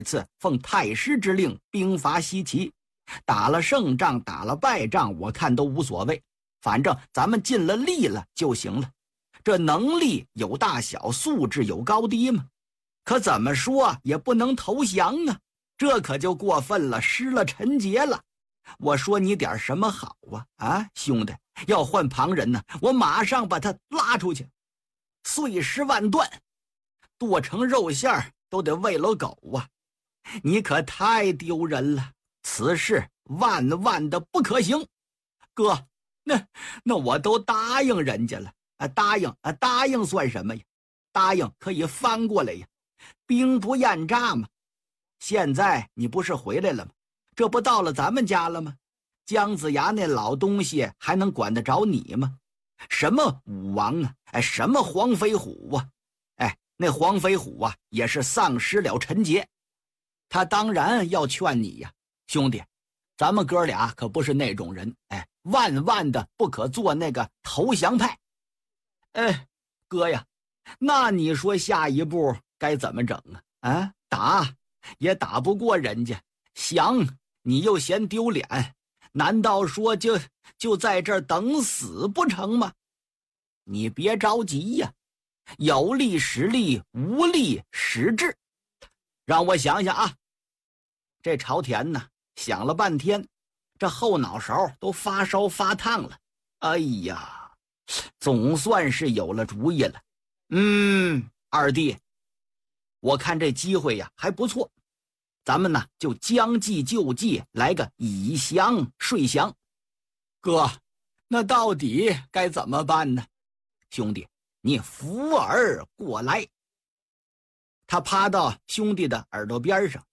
次奉太师之令兵伐西岐，打了胜仗打了败仗，我看都无所谓，反正咱们尽了力了就行了。这能力有大小，素质有高低嘛，可怎么说也不能投降啊，这可就过分了，失了臣节了。我说你点什么好啊？兄弟，要换旁人呢，我马上把他拉出去，碎尸万段，剁成肉馅都得喂了狗啊！你可太丢人了，此事万万的不可行。哥，那我都答应人家了啊，答应算什么呀？答应可以翻过来呀，兵不厌诈嘛。现在你不是回来了吗？这不到了咱们家了吗？姜子牙那老东西还能管得着你吗？什么武王啊，什么黄飞虎啊，那黄飞虎啊也是丧失了臣节，他当然要劝你呀，兄弟，咱们哥俩可不是那种人，万万的不可做那个投降派。哥呀，那你说下一步该怎么整啊？打也打不过人家，降你又嫌丢脸，难道说就在这儿等死不成吗？你别着急呀，有力使力，无力使智。让我想想啊。这朝田呢，想了半天，这后脑勺都发烧发烫了。哎呀，总算是有了主意了。二弟，我看这机会呀还不错，咱们呢就将计就计，来个以降说降。哥，那到底该怎么办呢？兄弟，你扶耳过来。他趴到兄弟的耳朵边上，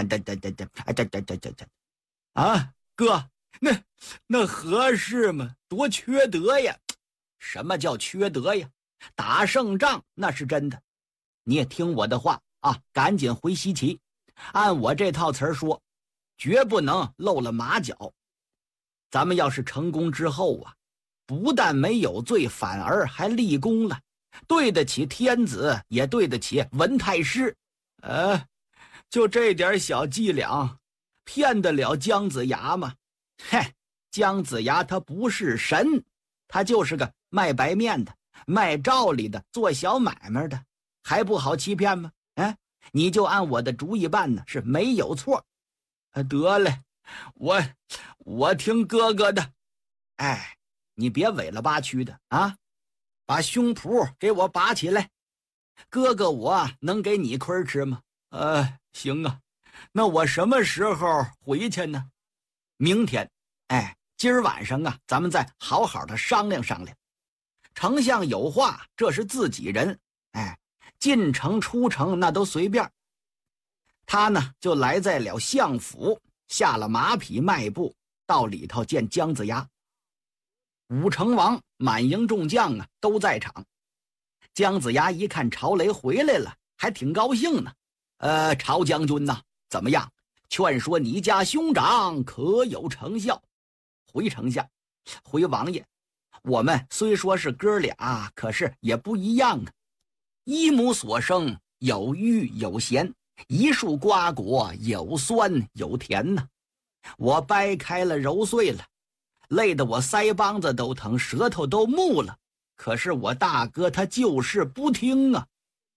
哥，那合适吗？多缺德呀！什么叫缺德呀？打胜仗那是真的，你也听我的话啊，赶紧回西岐，按我这套词儿说，绝不能露了马脚。咱们要是成功之后啊，不但没有罪，反而还立功了，对得起天子，也对得起文太师。就这点小伎俩，骗得了姜子牙吗？姜子牙他不是神，他就是个卖白面的，卖照理的，做小买卖的，还不好欺骗吗？你就按我的主意办呢，是没有错。得嘞，我听哥哥的。你别委了八屈的啊，把胸脯给我拔起来。哥哥我能给你亏吃吗？行啊，那我什么时候回去呢？明天。今儿晚上啊，咱们再好好的商量商量。丞相有话，这是自己人，进城出城那都随便。他呢就来在了相府，下了马匹迈步到里头见姜子牙。武成王满营众将啊都在场。姜子牙一看朝雷回来了，还挺高兴呢。朝将军呐，怎么样？劝说你家兄长可有成效？回丞相，回王爷，我们虽说是哥俩，可是也不一样啊。一母所生，有欲有咸，一树瓜果，有酸有甜呢。我掰开了揉碎了，累得我腮帮子都疼，舌头都木了，可是我大哥他就是不听啊。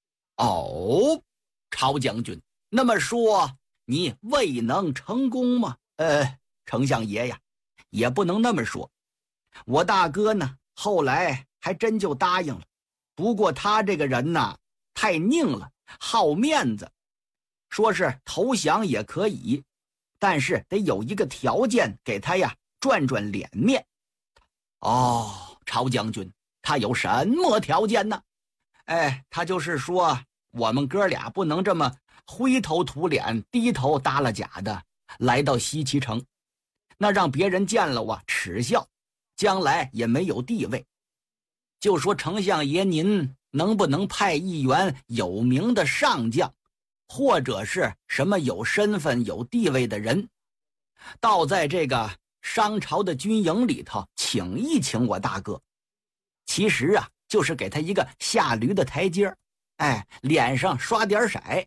朝将军，那么说你未能成功吗？丞相爷呀，也不能那么说。我大哥呢，后来还真就答应了，不过他这个人呐，太拧了，好面子，说是投降也可以，但是得有一个条件给他呀，转转脸面。朝将军，他有什么条件呢？他就是说我们哥俩不能这么灰头土脸，低头耷拉甲的来到西岐城，那让别人见了我耻笑，将来也没有地位。就说丞相爷您能不能派一员有名的上将，或者是什么有身份有地位的人，到在这个商朝的军营里头请一请我大哥。其实啊，就是给他一个下驴的台阶，脸上刷点色。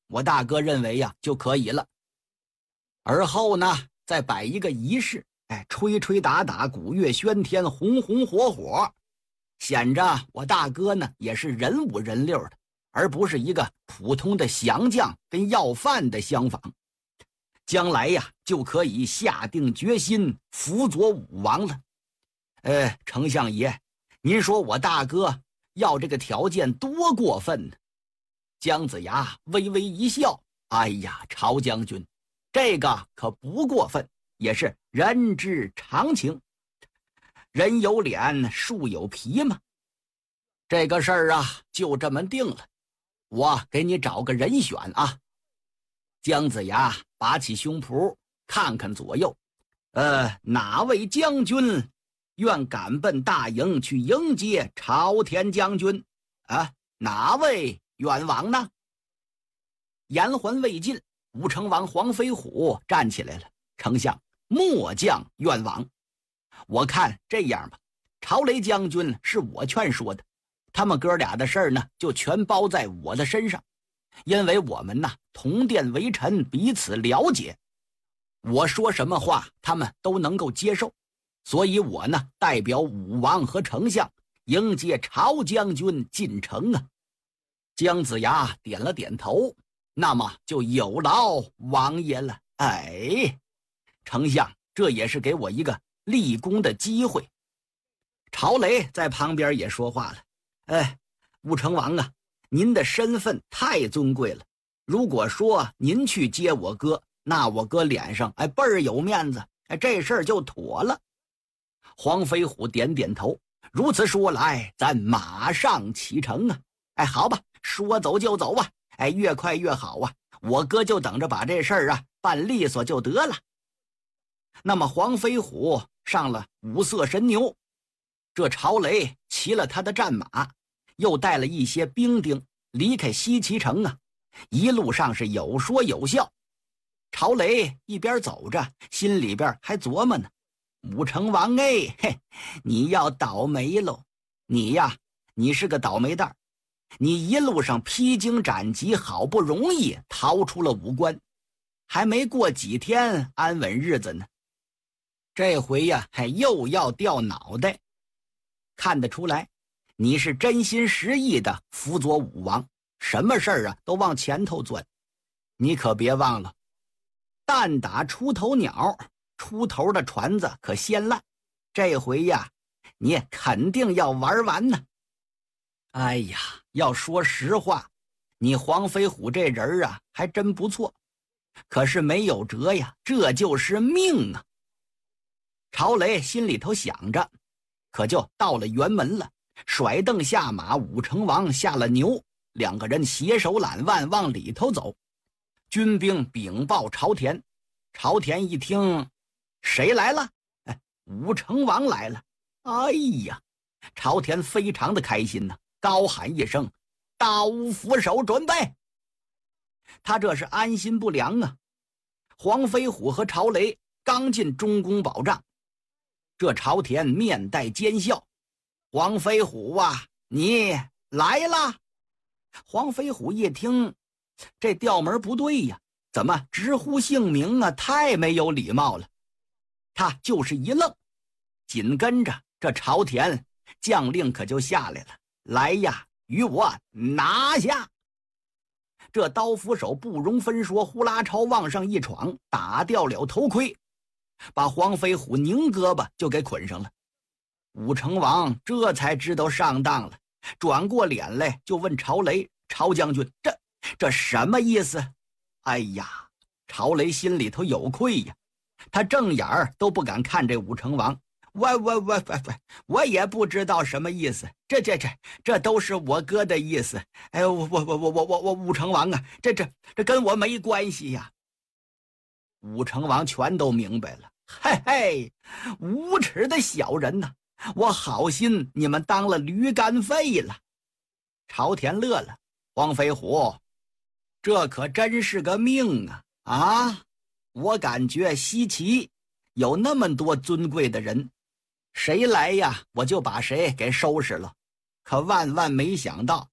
我大哥认为呀就可以了。而后呢，再摆一个仪式，吹吹打打，鼓乐喧天，红红火火，显着我大哥呢也是人五人六的，而不是一个普通的降将跟要饭的相仿。将来呀就可以下定决心辅佐武王了。丞相爷，您说我大哥要这个条件多过分呢？姜子牙微微一笑，哎呀，曹将军，这个可不过分，也是人之常情。人有脸，树有皮嘛。这个事儿啊，就这么定了。我给你找个人选啊。姜子牙拔起胸脯，看看左右，哪位将军愿赶奔大营去迎接朝田将军啊？哪位愿往呢？言还未尽，武成王黄飞虎站起来了。丞相，末将愿往。我看这样吧，朝雷将军是我劝说的，他们哥俩的事儿呢，就全包在我的身上，因为我们呢同殿为臣，彼此了解，我说什么话他们都能够接受，所以我呢代表武王和丞相迎接朝将军进城啊。姜子牙点了点头，那么就有劳王爷了。丞相，这也是给我一个立功的机会。曹雷在旁边也说话了，武成王啊，您的身份太尊贵了，如果说您去接我哥，那我哥脸上倍儿有面子，这事儿就妥了。黄飞虎点点头，如此说来，咱马上启程啊。好吧，说走就走啊，越快越好啊，我哥就等着把这事儿啊办利索就得了。那么黄飞虎上了五色神牛，这曹雷骑了他的战马，又带了一些兵丁离开西岐城啊，一路上是有说有笑。曹雷一边走着，心里边还琢磨呢，武成王你要倒霉喽，你呀，你是个倒霉蛋，你一路上披荆斩棘，好不容易逃出了武关，还没过几天安稳日子呢，这回呀又要掉脑袋。看得出来你是真心实意的辅佐武王，什么事儿啊都往前头钻。你可别忘了，弹打出头鸟，出头的船子可先烂，这回呀你肯定要玩完呢。要说实话，你黄飞虎这人啊还真不错，可是没有辙呀，这就是命啊。曹雷心里头想着，可就到了辕门了，甩蹬下马，武成王下了牛，两个人携手揽腕往里头走。军兵禀报朝田，朝田一听，谁来了？武成王来了。朝田非常的开心呢，高喊一声，刀斧手准备。他这是安心不良啊。黄飞虎和曹雷刚进中宫宝帐，这朝田面带奸笑，黄飞虎啊，你来了。黄飞虎一听，这调门不对呀，怎么直呼姓名啊，太没有礼貌了。他就是一愣，紧跟着这朝田将令可就下来了，来呀，与我拿下。这刀斧手不容分说，呼啦朝往上一闯，打掉了头盔，把黄飞虎拧胳膊就给捆上了。武成王这才知道上当了，转过脸来就问曹雷，曹将军，这什么意思？曹雷心里头有愧呀，他正眼儿都不敢看这武成王。我也不知道什么意思，这都是我哥的意思。我武成王啊，这跟我没关系呀。武成王全都明白了，无耻的小人呐，我好心你们当了驴肝肺了。朝田乐了，黄飞虎，这可真是个命啊！我感觉西岐有那么多尊贵的人，谁来呀我就把谁给收拾了，可万万没想到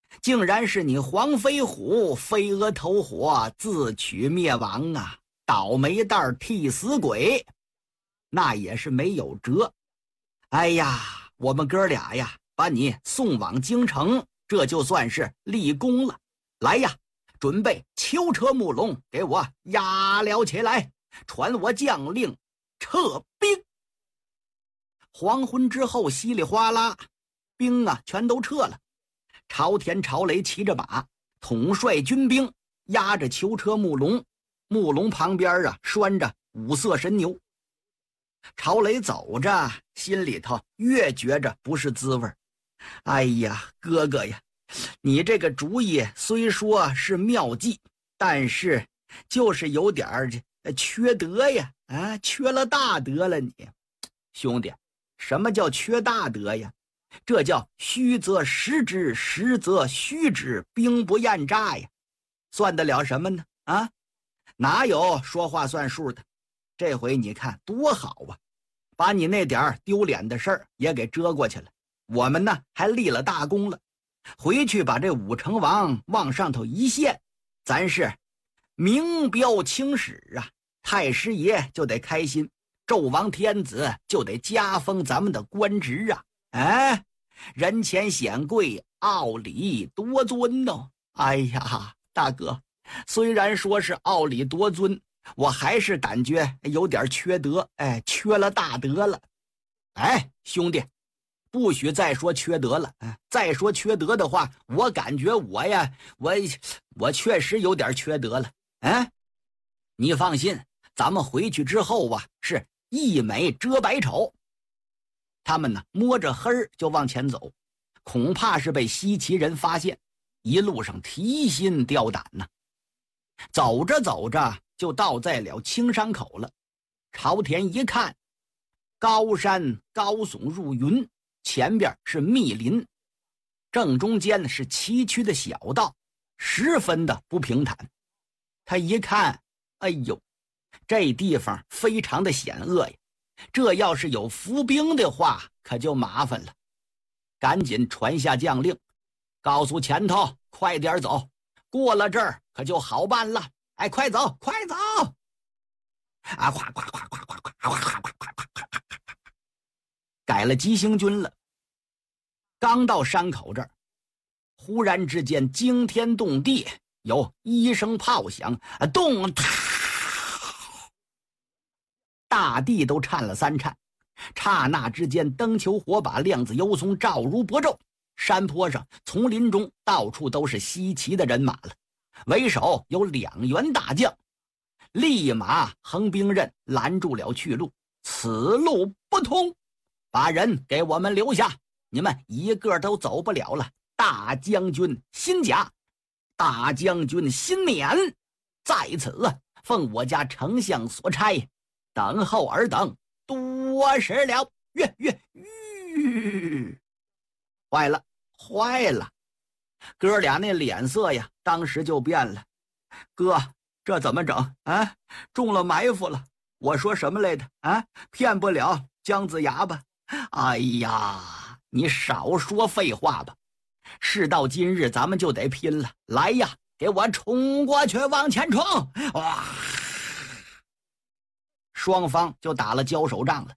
竟然是你黄飞虎飞蛾投火，自取灭亡啊！倒霉蛋替死鬼，那也是没有辙。哎呀，我们哥俩呀，把你送往京城，这就算是立功了。来呀，准备囚车木龙，给我押了起来，传我将令撤兵。黄昏之后，稀里哗啦，兵啊全都撤了。朝田、朝雷骑着马，统帅军兵，押着囚车木龙，木龙旁边啊拴着五色神牛。朝雷走着，心里头越觉着不是滋味。哎呀，哥哥呀，你这个主意虽说是妙计，但是就是有点缺德呀，缺了大德了你。兄弟，什么叫缺大德呀？这叫虚则实之，实则虚之，兵不厌诈呀。算得了什么呢？哪有说话算数的？这回你看多好啊，把你那点丢脸的事儿也给遮过去了。我们呢还立了大功了，回去把这武成王往上头一献，咱是名标青史啊，太师爷就得开心，纣王天子就得加封咱们的官职啊！人前显贵，傲礼多尊哦。哎呀，大哥，虽然说是傲礼多尊，我还是感觉有点缺德，缺了大德了。兄弟，不许再说缺德了，再说缺德的话，我感觉我确实有点缺德了。你放心，咱们回去之后是一美遮百丑。他们呢摸着黑就往前走，恐怕是被西岐人发现，一路上提心吊胆呢。走着走着就到在了青山口了。朝田一看，高山高耸入云，前边是密林，正中间是崎岖的小道，十分的不平坦。他一看，哎呦，这地方非常的险恶呀，这要是有伏兵的话，可就麻烦了。赶紧传下将令，告诉前头快点走，过了这儿可就好办了。快走快走！哗哗哗哗哗哗哗哗哗哗哗，改了急行军了。刚到山口这儿，忽然之间惊天动地，有一声炮响，动它，大地都颤了三颤。刹那之间，灯球火把，亮子幽松，照如薄昼。山坡上、丛林中，到处都是西岐的人马了。为首有2员大将，立马横兵刃拦住了去路，此路不通，把人给我们留下，你们一个都走不了了。大将军辛甲，大将军辛勉在此，奉我家丞相所差，等候尔等多时了。坏了坏了，哥俩那脸色呀当时就变了。哥，这怎么整中了埋伏了。我说什么来着骗不了姜子牙吧。哎呀，你少说废话吧，事到今日咱们就得拼了。来呀，给我冲过去，往前冲！哇，双方就打了交手仗了。